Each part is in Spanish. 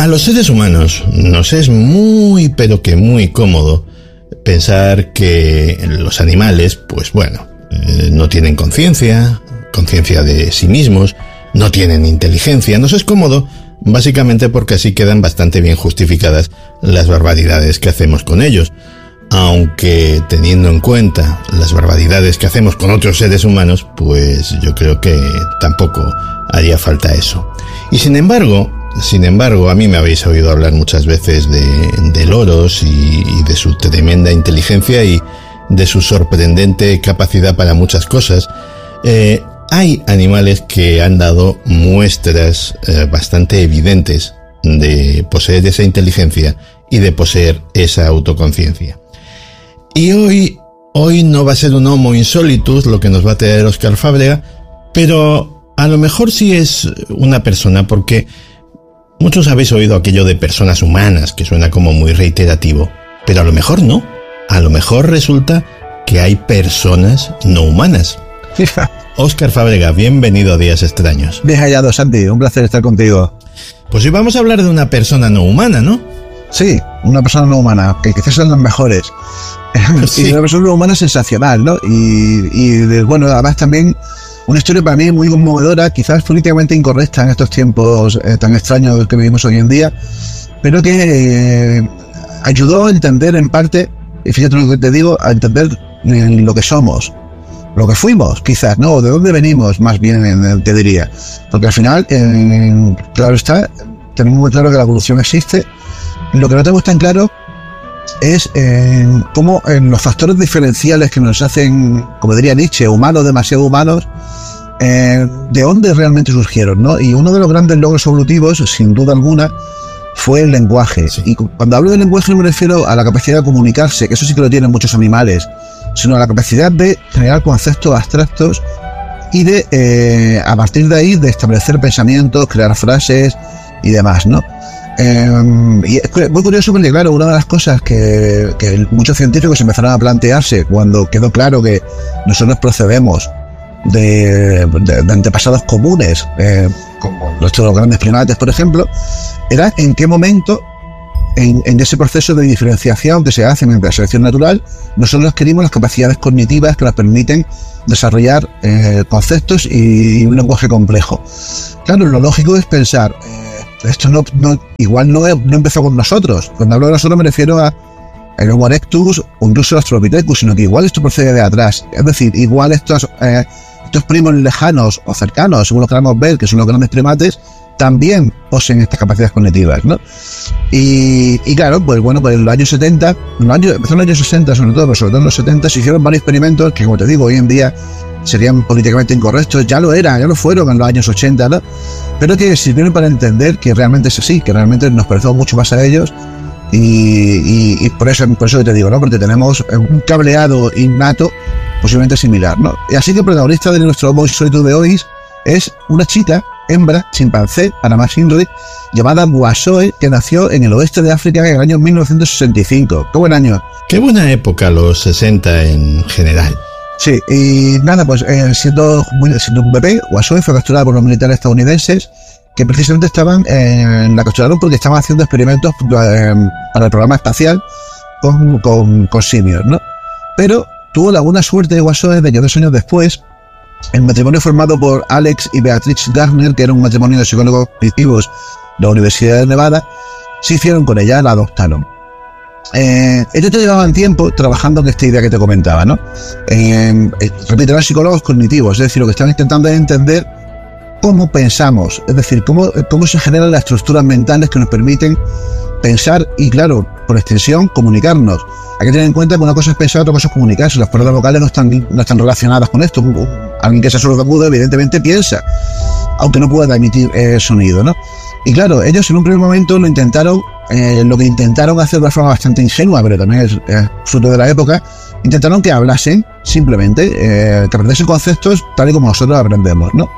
A los seres humanos nos es muy, pero que muy cómodo pensar que los animales, pues bueno, no tienen conciencia de sí mismos, no tienen inteligencia. Nos es cómodo básicamente porque así quedan bastante bien justificadas las barbaridades que hacemos con ellos. Aunque teniendo en cuenta las barbaridades que hacemos con otros seres humanos, pues yo creo que tampoco haría falta eso. Y sin embargo, a mí me habéis oído hablar muchas veces de loros y de su tremenda inteligencia y de su sorprendente capacidad para muchas cosas. Hay animales que han dado muestras bastante evidentes de poseer esa inteligencia y de poseer esa autoconciencia. Y hoy no va a ser un Homo insolitus lo que nos va a traer Óscar Fábrega, pero a lo mejor sí es una persona, porque muchos habéis oído aquello de personas humanas, que suena como muy reiterativo, pero a lo mejor no. A lo mejor resulta que hay personas no humanas. Óscar Fábrega, bienvenido a Días Extraños. Bien hallado, Santi, un placer estar contigo. Pues hoy vamos a hablar de una persona no humana, ¿no? Sí, una persona no humana, que quizás son las mejores. Sí. Y una persona no humana sensacional, ¿no? Y bueno, además también una historia para mí muy conmovedora, quizás políticamente incorrecta en estos tiempos tan extraños que vivimos hoy en día, pero que ayudó a entender en parte, y fíjate lo que te digo, a entender lo que somos, lo que fuimos, quizás, ¿no? O de dónde venimos, más bien, te diría. Porque al final, claro está, tenemos muy claro que la evolución existe. Lo que no tenemos tan claro es cómo los factores diferenciales que nos hacen, como diría Nietzsche, humanos, demasiado humanos, de dónde realmente surgieron, ¿no? Y uno de los grandes logros evolutivos, sin duda alguna, fue el lenguaje. Sí. Y cuando hablo de lenguaje no me refiero a la capacidad de comunicarse, que eso sí que lo tienen muchos animales, sino a la capacidad de generar conceptos abstractos y de, a partir de ahí, de establecer pensamientos, crear frases y demás, ¿no? Y es muy curioso porque, claro, una de las cosas que muchos científicos empezaron a plantearse cuando quedó claro que nosotros procedemos de antepasados comunes, como los grandes primates, por ejemplo, era en qué momento, en ese proceso de diferenciación que se hace mediante la selección natural, nosotros adquirimos las capacidades cognitivas que nos permiten desarrollar conceptos y un lenguaje complejo. Claro, lo lógico es pensar, esto igual no empezó con nosotros. Cuando hablo de nosotros me refiero a el Homo erectus o incluso el Australopithecus, sino que igual esto procede de atrás. Es decir, igual estos primos lejanos o cercanos, según lo queramos ver, que son los grandes primates, también poseen estas capacidades cognitivas, ¿no? Y claro, pues bueno, pues en los años 70, empezó en los años 60 sobre todo, pero sobre todo en los 70 se hicieron varios experimentos que, como te digo, hoy en día serían políticamente incorrectos, ya lo fueron en los años 80, ¿no? Pero que sirvieron para entender que realmente es así, que realmente nos parecemos mucho más a ellos y por eso te digo, ¿no? Porque tenemos un cableado innato posiblemente similar, ¿no? Y así que el protagonista de nuestro Homo insolitus de hoy es una chica, hembra, chimpancé, para más Inri, llamada Washoe, que nació en el oeste de África en el año 1965. ¡Qué buen año! ¡Qué buena época los 60 en general! Sí, y nada, pues siendo un bebé, Washoe fue capturada por los militares estadounidenses, que precisamente la capturaron porque estaban haciendo experimentos para el programa espacial con simios, ¿no? Pero tuvo la buena suerte de Washoe de que 2 años después, el matrimonio formado por Alex y Beatrice Gardner, que era un matrimonio de psicólogos cognitivos de la Universidad de Nevada, se hicieron con ella, la adoptaron. Ellos ya llevaban tiempo trabajando en esta idea que te comentaba, ¿no? Repito, eran psicólogos cognitivos, es decir, lo que estaban intentando es entender cómo pensamos, es decir, cómo se generan las estructuras mentales que nos permiten pensar y, claro, por extensión, comunicarnos. Hay que tener en cuenta que una cosa es pensar, otra cosa es comunicarse. Las cuerdas vocales no están relacionadas con esto. Alguien que sea sordomudo evidentemente piensa, aunque no pueda emitir sonido, ¿no? Y claro, ellos en un primer momento lo que intentaron hacer de una forma bastante ingenua, pero también es fruto de la época, intentaron que hablasen simplemente, que aprendiesen conceptos tal y como nosotros aprendemos, ¿no?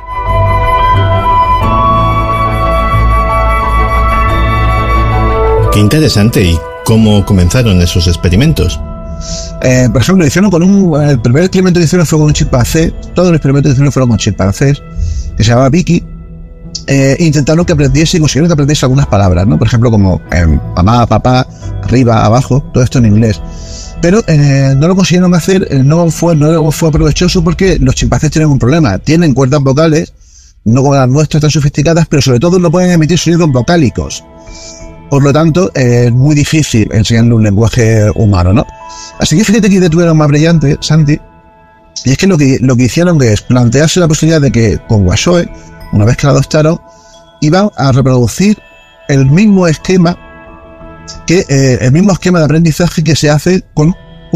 Qué interesante. ¿Y cómo comenzaron esos experimentos? Por ejemplo, hicieron el primer experimento que hicieron fue con un chimpancé. Todos los experimentos que hicieron fueron con chimpancés, que se llamaba Vicky. intentaron que aprendiese y consiguieron que aprendiese algunas palabras, ¿no? Por ejemplo, como mamá, papá, arriba, abajo, todo esto en inglés. Pero no lo consiguieron hacer, no fue provechoso porque los chimpancés tienen un problema. Tienen cuerdas vocales, no como las nuestras tan sofisticadas, pero sobre todo no pueden emitir sonidos vocálicos. Por lo tanto, es muy difícil enseñarle un lenguaje humano, ¿no? Así que fíjate que idea tuvieron más brillante, Santi, y es que lo que hicieron es plantearse la posibilidad de que con Washoe, una vez que la adoptaron, iban a reproducir el mismo esquema de aprendizaje que se hace con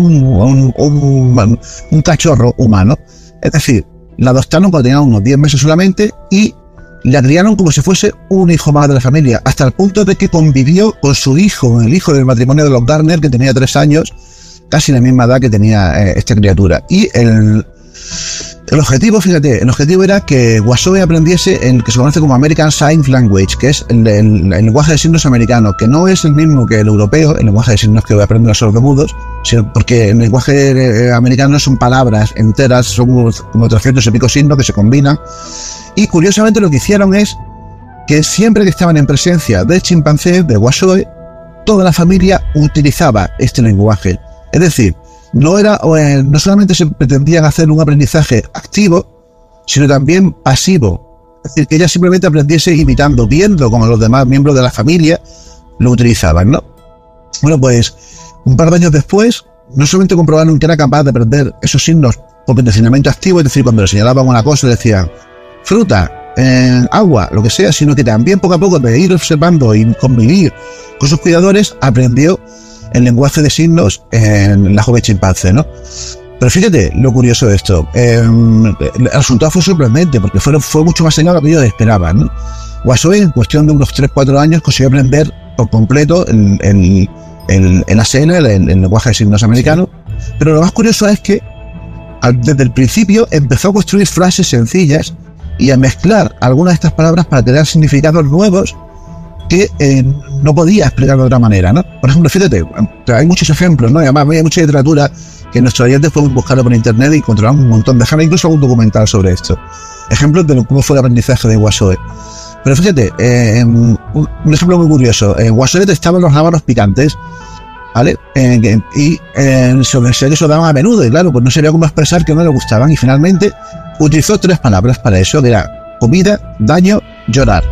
un cachorro humano. Es decir, la adoptaron cuando tenía unos 10 meses solamente y la criaron como si fuese un hijo más de la familia, hasta el punto de que convivió con su hijo, el hijo del matrimonio de los Garner, que tenía 3 años, casi la misma edad que tenía esta criatura. Y el objetivo, fíjate, era que Washoe aprendiese en que se conoce como American Sign Language, que es el lenguaje de signos americano, que no es el mismo que el europeo, el lenguaje de signos que aprenden los sordomudos, porque el lenguaje americano son palabras enteras, son como 300 y pico signos que se combinan. Y curiosamente lo que hicieron es que siempre que estaban en presencia del chimpancé, de Washoe, toda la familia utilizaba este lenguaje. Es decir, no solamente se pretendían hacer un aprendizaje activo, sino también pasivo. Es decir, que ella simplemente aprendiese imitando, viendo como los demás miembros de la familia lo utilizaban, ¿no? Bueno, pues un par de años después, no solamente comprobaron que era capaz de aprender esos signos por condicionamiento activo, es decir, cuando le señalaban una cosa le decían fruta, agua, lo que sea, sino que también poco a poco, de ir observando y convivir con sus cuidadores, aprendió el lenguaje de signos en la joven chimpancé, ¿no? Pero fíjate lo curioso de esto. El resultado fue sorprendente porque fue mucho más allá de lo que ellos esperaban, ¿no? Washoe, en cuestión de unos 3-4 años, consiguió aprender por completo el ASL, el lenguaje de signos americano. Pero lo más curioso es que desde el principio empezó a construir frases sencillas y a mezclar algunas de estas palabras para crear significados nuevos que no podía explicar de otra manera, ¿no? Por ejemplo, fíjate, hay muchos ejemplos, ¿no? Y además hay mucha literatura que nuestros oyentes pueden buscarlo por internet y encontrarán un montón. Déjame incluso algún documental sobre esto. Ejemplos de cómo fue el aprendizaje de Washoe. Pero fíjate, un ejemplo muy curioso. Washoe detestaba los rábanos picantes, ¿vale? Y se les daban a menudo, y claro, pues no sabía cómo expresar que no le gustaban. Y finalmente utilizó 3 palabras para eso, que era comida, daño, llorar.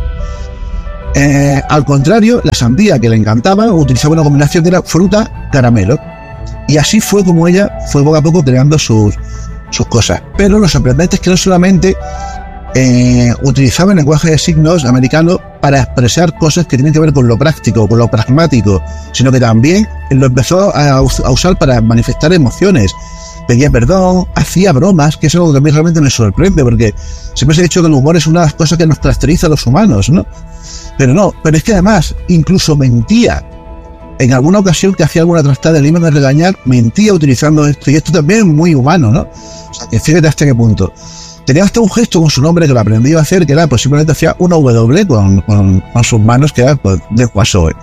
Al contrario, la sandía, que le encantaba, utilizaba una combinación que era fruta, caramelo. Y así fue como ella fue poco a poco creando sus cosas. Pero lo sorprendente es que no solamente utilizaba el lenguaje de signos americano para expresar cosas que tienen que ver con lo práctico, con lo pragmático, sino que también lo empezó a usar para manifestar emociones. Pedía perdón, hacía bromas, que es algo que a mí realmente me sorprende, porque siempre se ha dicho que el humor es una de las cosas que nos caracteriza a los humanos, ¿no? Pero es que además incluso mentía. En alguna ocasión que hacía alguna trastada y le iban a regañar, mentía utilizando esto, y esto también es muy humano, ¿no? O sea, que fíjate hasta qué punto. Tenía hasta un gesto con su nombre que lo aprendió a hacer, que era, pues simplemente hacía una W con sus manos, que era, pues, de Washoe.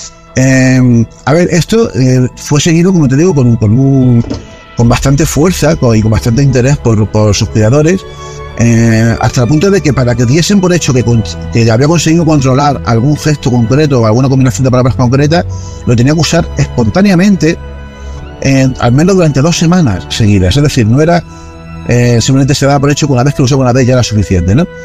A ver, esto fue seguido, como te digo, con bastante fuerza y con bastante interés por sus cuidadores, hasta el punto de que para que diesen por hecho que había conseguido controlar algún gesto concreto o alguna combinación de palabras concretas, lo tenía que usar espontáneamente, al menos durante 2 semanas seguidas. Es decir, no era simplemente se daba por hecho que una vez que lo usaba una vez ya era suficiente, ¿no?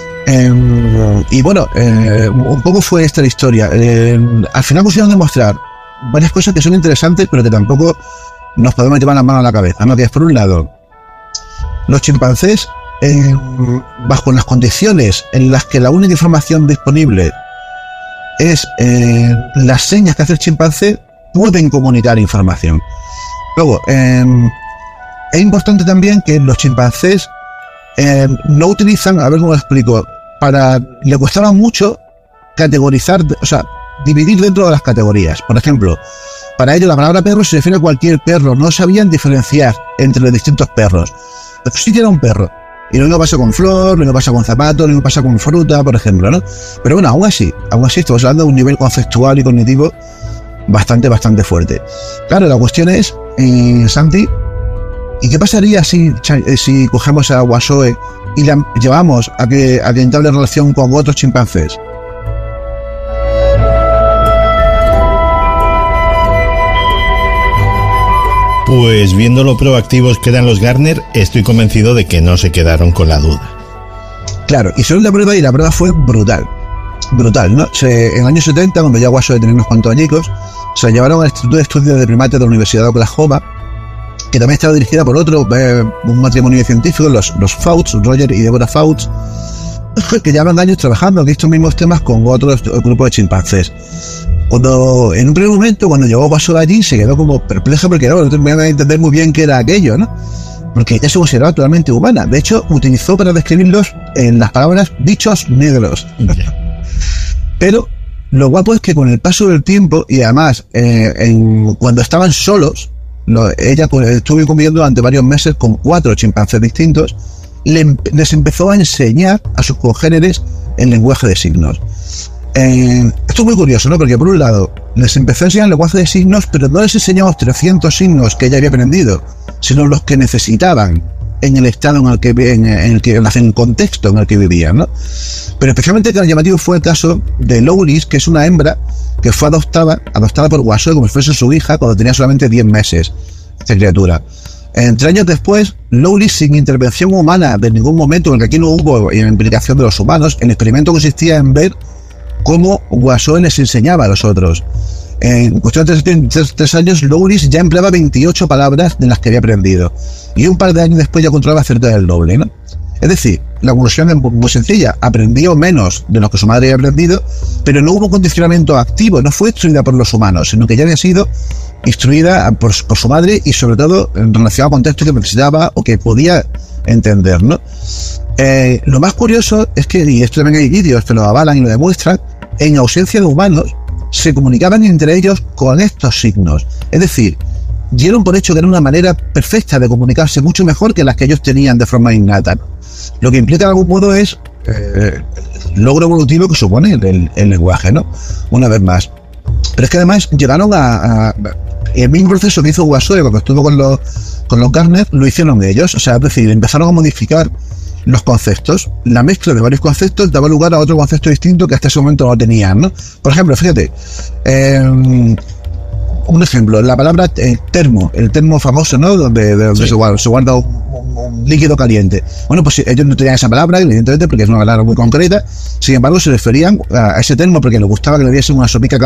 Y bueno, un poco fue esta la historia. Al final consiguieron demostrar varias cosas que son interesantes, pero que tampoco nos podemos llevar las manos a la cabeza, ¿no? Que es, por un lado, los chimpancés, bajo las condiciones en las que la única información disponible es las señas que hace el chimpancé, pueden comunicar información. Luego, es importante también que los chimpancés no utilizan, a ver cómo lo explico, le costaba mucho categorizar, o sea, dividir dentro de las categorías. Por ejemplo, para ellos la palabra perro se refiere a cualquier perro, no sabían diferenciar entre los distintos perros. Pero sí que era un perro. Y lo mismo pasa con flor, lo mismo pasa con zapato, lo mismo pasa con fruta, por ejemplo, ¿no? Pero bueno, aún así estamos hablando de un nivel conceptual y cognitivo bastante fuerte. Claro, la cuestión es, Santi, ¿y qué pasaría si cogemos a Washoe y la llevamos a que entable relación con otros chimpancés. Pues viendo lo proactivos que eran los Gardner, estoy convencido de que no se quedaron con la duda. Claro, hicieron la prueba y la prueba fue brutal, ¿no? En el año 70, cuando ya Watson de tener unos cuantos añicos, se llevaron al Instituto de Estudios de Primates de la Universidad de Oklahoma, que también estaba dirigida por un matrimonio de científicos, los Fouts, Roger y Deborah Fouts, que llevan años trabajando en estos mismos temas con otros grupos de chimpancés. Cuando, en un primer momento, cuando llegó Watson allí, se quedó como perpleja porque no terminaba de entender muy bien qué era aquello, ¿no? Porque ella se consideraba totalmente humana. De hecho, utilizó para describirlos en las palabras bichos negros. Pero lo guapo es que con el paso del tiempo, y además cuando estaban solos, ella estuvo conviviendo durante varios meses con 4 chimpancés distintos, les empezó a enseñar a sus congéneres el lenguaje de signos. Esto es muy curioso, ¿no? Porque por un lado les empezó a enseñar el lenguaje de signos, pero no les enseñó los 300 signos que ella había aprendido, sino los que necesitaban en el estado en el contexto en el que vivían, ¿no? Pero especialmente llamativo fue el caso de Loulis, que es una hembra que fue adoptada por Watson como si fuese su hija cuando tenía solamente 10 meses, esta criatura. 3 años después, Loulis, sin intervención humana de ningún momento, porque aquí no hubo implicación de los humanos, el experimento consistía en ver cómo Watson les enseñaba a los otros. En cuestión de 3 años, Loulis ya empleaba 28 palabras de las que había aprendido, y un par de años después ya controlaba cerca del doble, ¿no? Es decir, la evolución es muy sencilla, aprendió menos de lo que su madre había aprendido, pero no hubo un condicionamiento activo, no fue instruida por los humanos, sino que ya había sido instruida por su madre y sobre todo en relación al contexto que necesitaba o que podía entender, ¿no? Lo más curioso es que, y esto también hay vídeos que lo avalan y lo demuestran, en ausencia de humanos se comunicaban entre ellos con estos signos. Es decir, dieron por hecho que era una manera perfecta de comunicarse, mucho mejor que las que ellos tenían de forma innata. Lo que implica de algún modo es el logro evolutivo que supone el lenguaje, ¿no? Una vez más. Pero es que además llegaron a el mismo proceso que hizo Watson cuando estuvo con los Gardner, lo hicieron ellos. O sea, es decir, empezaron a modificar los conceptos. La mezcla de varios conceptos daba lugar a otro concepto distinto que hasta ese momento no tenían, ¿no? Por ejemplo, fíjate, un ejemplo, la palabra termo, el termo famoso, ¿no? Donde sí, se guarda un líquido caliente. Bueno, pues ellos no tenían esa palabra, evidentemente, porque es una palabra muy concreta. Sin embargo, se referían a ese termo porque les gustaba que le diesen una sopica